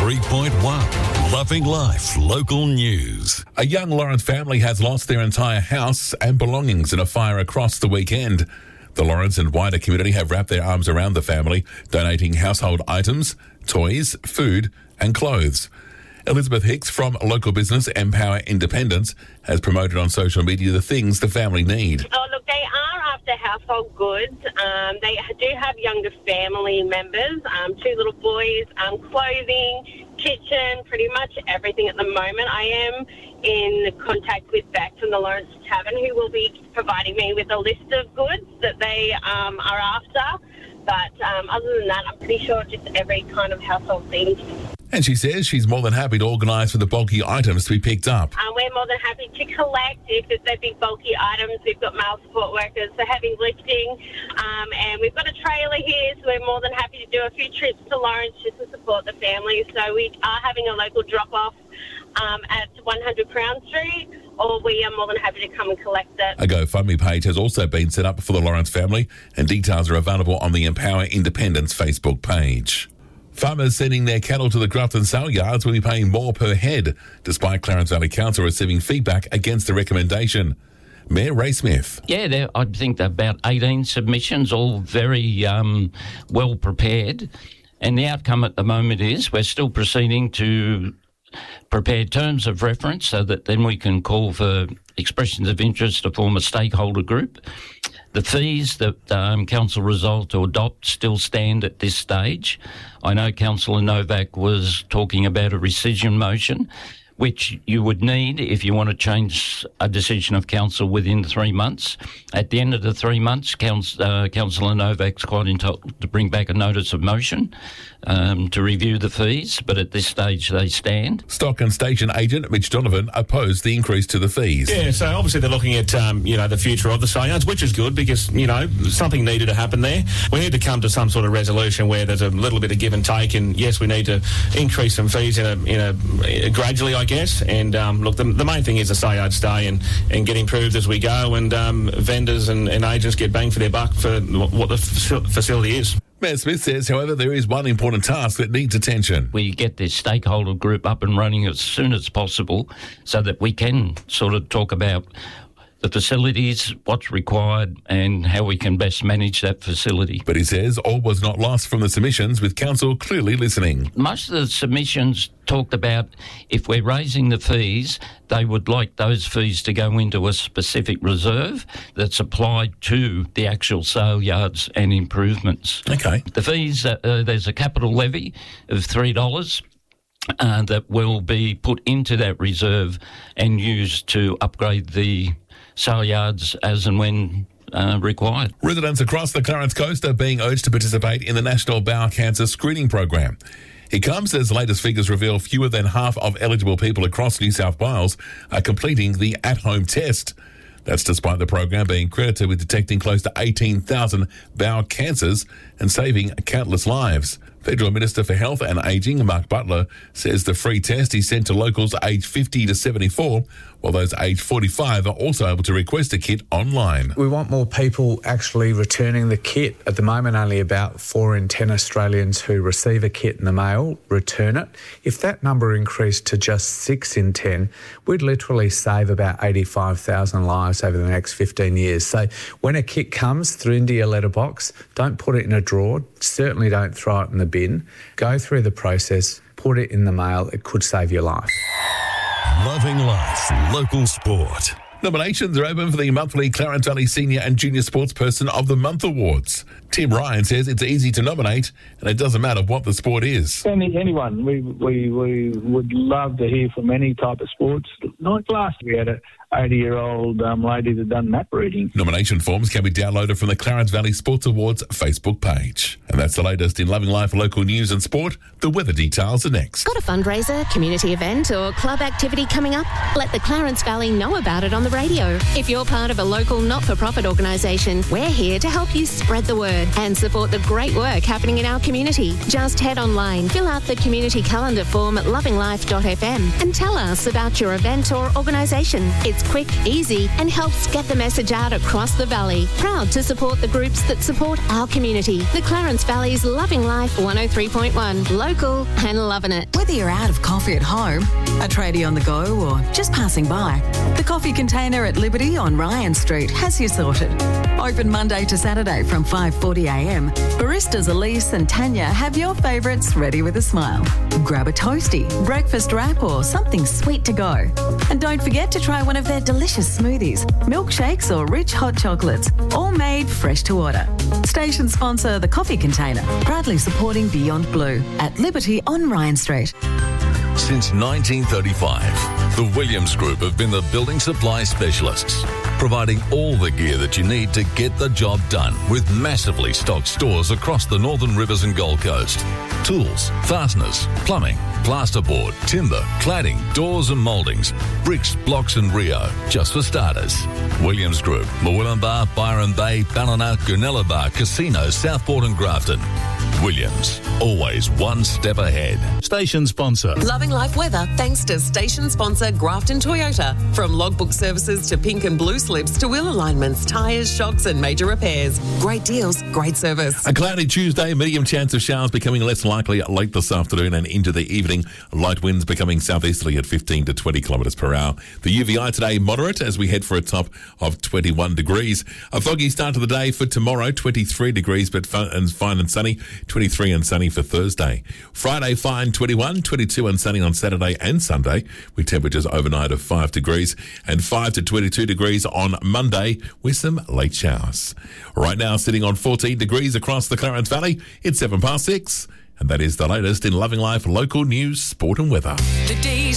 93.1 Loving Life Local News. A young Lawrence family has lost their entire house and belongings in a fire across the weekend. The Lawrence and wider community have wrapped their arms around the family, donating household items, toys, food and clothes. Elizabeth Hicks from local business Empower Independence has promoted on social media the things the family need. Oh, look, they are after household goods. They do have younger family members, 2 little boys, clothing, kitchen, pretty much everything at the moment. I am in contact with Beck from the Lawrence Tavern, who will be providing me with a list of goods that they are after. But other than that, I'm pretty sure just every kind of household thing. And she says she's more than happy to organise for the bulky items to be picked up. We're more than happy to collect if they're big bulky items. We've got male support workers for heavy lifting, and we've got a trailer here, so we're more than happy to do a few trips to Lawrence just to support the family. So we are having a local drop-off at 100 Crown Street, or we are more than happy to come and collect it. A GoFundMe page has also been set up for the Lawrence family, and details are available on the Empower Independence Facebook page. Farmers sending their cattle to the Grafton sale yards will be paying more per head, despite Clarence Valley Council receiving feedback against the recommendation. Mayor Ray Smith. Yeah, I think there are about 18 submissions, all very well prepared. And the outcome at the moment is we're still proceeding to prepare terms of reference so that then we can call for expressions of interest to form a stakeholder group. The fees that Council resolved to adopt still stand at this stage. I know Councillor Novak was talking about a rescission motion, which you would need if you want to change a decision of Council within 3 months. At the end of the 3 months, Councillor Novak's quite entitled to bring back a notice of motion to review the fees, but at this stage they stand. Stock and Station Agent Mitch Donovan opposed the increase to the fees. Yeah, so obviously they're looking at, the future of the sale yards, which is good because, something needed to happen there. We need to come to some sort of resolution where there's a little bit of give and take, and yes, we need to increase some fees in a gradually, I guess. And look, the main thing is the sale yards stay and get improved as we go, and vendors and agents get bang for their buck for what the facility is. Mayor Smith says, however, there is one important task that needs attention. We get this stakeholder group up and running as soon as possible so that we can sort of talk about the facilities, what's required and how we can best manage that facility. But he says all was not lost from the submissions, with Council clearly listening. Most of the submissions talked about if we're raising the fees, they would like those fees to go into a specific reserve that's applied to the actual sale yards and improvements. Okay. The fees, there's a capital levy of $3 that will be put into that reserve and used to upgrade the sale yards as and when required. Residents across the Clarence Coast are being urged to participate in the National Bowel Cancer Screening Program. It comes as latest figures reveal fewer than half of eligible people across New South Wales are completing the at-home test. That's despite the program being credited with detecting close to 18,000 bowel cancers and saving countless lives. Federal Minister for Health and Ageing, Mark Butler, says the free test is sent to locals aged 50 to 74, while those aged 45 are also able to request a kit online. We want more people actually returning the kit. At the moment, only about 4 in 10 Australians who receive a kit in the mail return it. If that number increased to just 6 in 10, we'd literally save about 85,000 lives over the next 15 years. So when a kit comes through into your letterbox, don't put it in a drawer, certainly don't throw it in the bin. Go through the process, put it in the mail. It could save your life. Loving Life Local Sport. Nominations are open for the monthly Clarence Valley Senior and Junior Sportsperson of the Month Awards. Tim Ryan says it's easy to nominate and it doesn't matter what the sport is. Anyone. We would love to hear from any type of sports. Like last we had a 80-year-old lady that done map reading. Nomination forms can be downloaded from the Clarence Valley Sports Awards Facebook page. And that's the latest in Loving Life local news and sport. The weather details are next. Got a fundraiser, community event or club activity coming up? Let the Clarence Valley know about it on the the radio. If you're part of a local not-for-profit organisation, we're here to help you spread the word and support the great work happening in our community. Just head online, fill out the community calendar form at lovinglife.fm and tell us about your event or organisation. It's quick, easy and helps get the message out across the valley. Proud to support the groups that support our community. The Clarence Valley's Loving Life 103.1. Local and loving it. Whether you're out of coffee at home, a tradie on the go or just passing by, the Coffee Container at Liberty on Ryan Street has you sorted. Open Monday to Saturday from 5:40am. Baristas Elise and Tanya have your favourites ready with a smile. Grab a toasty, breakfast wrap or something sweet to go. And don't forget to try one of their delicious smoothies, milkshakes or rich hot chocolates, all made fresh to order. Station sponsor The Coffee Container, proudly supporting Beyond Blue at Liberty on Ryan Street. Since 1935, the Williams Group have been the building supply specialists, providing all the gear that you need to get the job done with massively stocked stores across the Northern Rivers and Gold Coast. Tools, fasteners, plumbing, plasterboard, timber, cladding, doors and mouldings, bricks, blocks and Rio, just for starters. Williams Group, Murwillumbah, Byron Bay, Ballina, Goonellabah, Casino, Southport and Grafton. Williams, always one step ahead. Station sponsor. Loving Life weather thanks to station sponsor Grafton Toyota. From logbook services to pink and blue slips to wheel alignments, tyres, shocks and major repairs. Great deals, great service. A cloudy Tuesday, medium chance of showers becoming less likely late this afternoon and into the evening. Light winds becoming southeasterly at 15 to 20 kilometres per hour. The UVI today moderate as we head for a top of 21 degrees. A foggy start to the day for tomorrow, 23 degrees but fine and sunny. 23 and sunny for Thursday. Friday, fine, 21, 22 and sunny on Saturday and Sunday, with temperatures overnight of 5 degrees and 5 to 22 degrees on Monday with some late showers. Right now, sitting on 14 degrees across the Clarence Valley, it's 6:07, and that is the latest in Loving Life local news, sport and weather. The D's